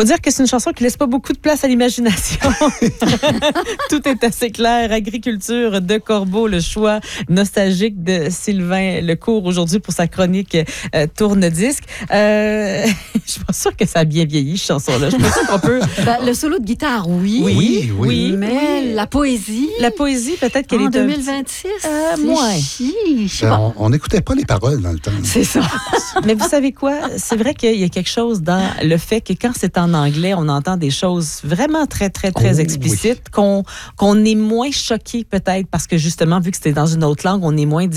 Faut dire que c'est une chanson qui laisse pas beaucoup de place à l'imagination. Tout est assez clair. Agriculture de Corbeau, le choix nostalgique de Sylvain Lecourt aujourd'hui pour sa chronique Tourne-disque. Je suis pas sûre que ça a bien vieilli, cette chanson-là. Je pense qu'on peut... le solo de guitare, oui. Oui. Mais la poésie... La poésie, peut-être qu'elle en est... 2026? Moins. Je sais pas. On n'écoutait pas les paroles dans le temps. C'est ça. Mais vous savez quoi? C'est vrai qu'il y a quelque chose dans le fait que quand c'est en anglais, on entend des choses vraiment très, très, très explicites, qu'on est moins choqué peut-être parce que justement, vu que c'était dans une autre langue, on est moins